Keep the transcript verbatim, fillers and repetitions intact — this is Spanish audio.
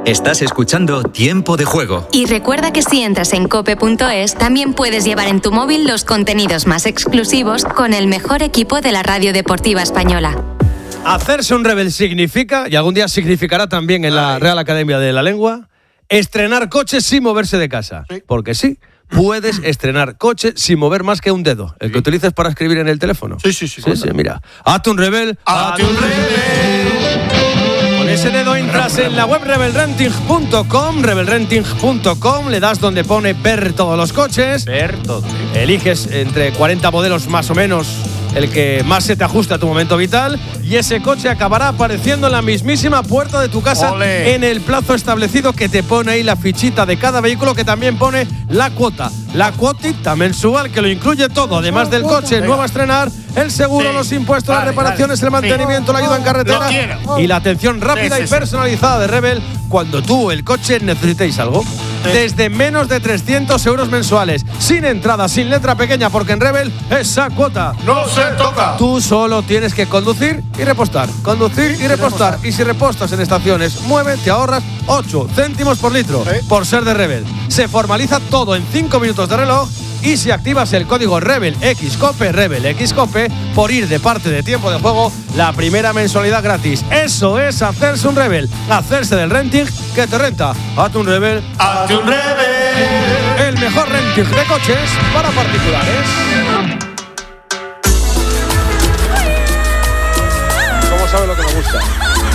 Estás escuchando Tiempo de Juego. Y recuerda que si entras en cope punto es, también puedes llevar en tu móvil los contenidos más exclusivos con el mejor equipo de la radio deportiva española. Hacerse un rebel significa, y algún día significará también en la Real Academia de la Lengua, estrenar coches sin moverse de casa. Sí. Porque sí, puedes estrenar coche sin mover más que un dedo, el que utilices para escribir en el teléfono. Sí, sí, sí. Sí, sí, mira. Hazte un rebel. Hazte un rebel. Con ese dedo entras en la web rebel renting punto com, rebel renting punto com, le das donde pone ver todos los coches. Ver todo. Eliges entre cuarenta modelos más o menos el que más se te ajusta a tu momento vital, y ese coche acabará apareciendo en la mismísima puerta de tu casa. ¡Olé! En el plazo establecido, que te pone ahí la fichita de cada vehículo, que también pone la cuota, la cuotita mensual que lo incluye todo, además del coche nuevo a estrenar, el seguro, sí, los impuestos, vale, las reparaciones, vale, el mantenimiento, sí, la ayuda en carretera y la atención rápida, sí, sí, y personalizada de Rebel cuando tú, el coche, necesitéis algo. Sí. Desde menos de trescientos euros mensuales, sin entrada, sin letra pequeña, porque en Rebel esa cuota no se toca. Tú solo tienes que conducir y repostar, conducir y repostar. Y si repostas en estaciones Mueve, te ahorras ocho céntimos por litro, ¿sí?, por ser de Rebel. Se formaliza todo en cinco minutos de reloj. Y si activas el código RebelXCOPE, RebelXCOPE, por ir de parte de Tiempo de Juego, la primera mensualidad gratis. Eso es hacerse un Rebel, hacerse del renting que te renta. Hazte un Rebel. Hazte un Rebel. El mejor renting de coches para particulares. ¿Cómo sabes lo que me gusta?